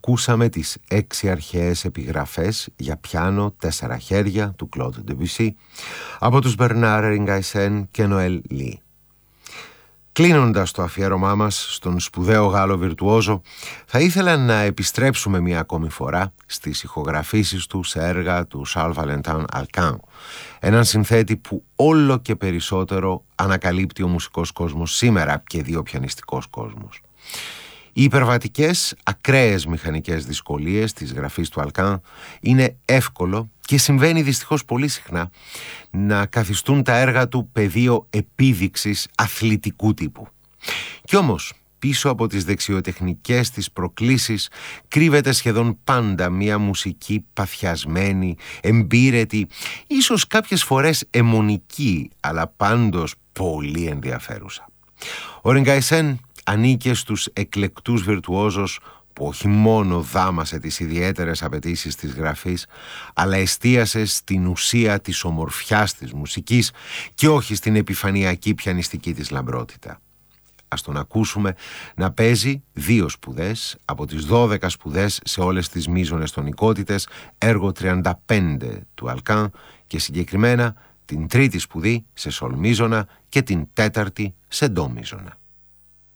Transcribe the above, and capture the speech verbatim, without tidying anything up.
ακούσαμε τις έξι αρχαίες επιγραφές για πιάνο τέσσερα χέρια του Claude Debussy από τους Bernard Ringaisen και Noel Lee. Κλείνοντας το αφιέρωμά μας στον σπουδαίο Γάλλο βιρτουόζο, θα ήθελα να επιστρέψουμε μια ακόμη φορά στις ηχογραφήσεις του σε έργα του Charles Valentin Alcan, έναν συνθέτη που όλο και περισσότερο ανακαλύπτει ο μουσικός κόσμος σήμερα και δι' ο πιανιστικός κόσμος. Οι υπερβατικές, ακραίες μηχανικές δυσκολίες της γραφής του Αλκάν είναι εύκολο και συμβαίνει δυστυχώς πολύ συχνά να καθιστούν τα έργα του πεδίο επίδειξης αθλητικού τύπου. Κι όμως πίσω από τις δεξιοτεχνικές της προκλήσεις κρύβεται σχεδόν πάντα μια μουσική παθιασμένη, εμπείρετη, ίσως κάποιες φορές αιμονική, αλλά πάντως πολύ ενδιαφέρουσα. Ο Ringaisen ανήκε στους εκλεκτούς βιρτουόζους που όχι μόνο δάμασε τις ιδιαίτερες απαιτήσεις της γραφής, αλλά εστίασε στην ουσία της ομορφιάς της μουσικής και όχι στην επιφανειακή πιανιστική της λαμπρότητα. Ας τον ακούσουμε να παίζει δύο σπουδές από τις δώδεκα σπουδές σε όλες τις μείζονες τονικότητες, έργο τριάντα πέντε του Αλκάν, και συγκεκριμένα την τρίτη σπουδή σε σολ μείζωνα και την τέταρτη σε ντο μείζωνα.